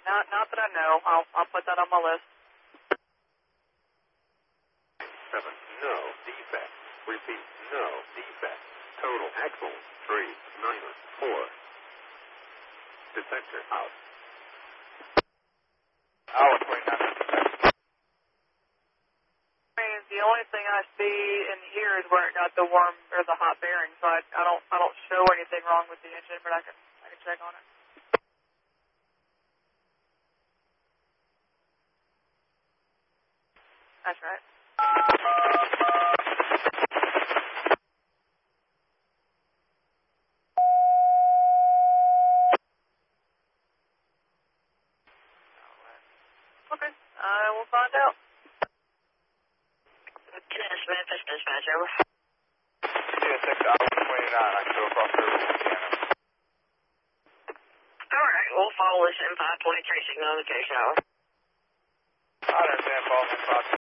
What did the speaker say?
Not that I know. I'll put that on my list. 7, no defect. Repeat, no defect. Total axle 3, 9, 4. Detector out. Hour 29. The only thing I see in here is where it got the warm or the hot bearing, so I don't show anything wrong with the engine, but I can check on it. That's right. Okay, we'll find out. Dennis, Memphis dispatcher. Yeah, 6 hour 29. I can go across the river with Cannon. All right, we'll follow this M523 signal indication hour. I understand, follow me 5.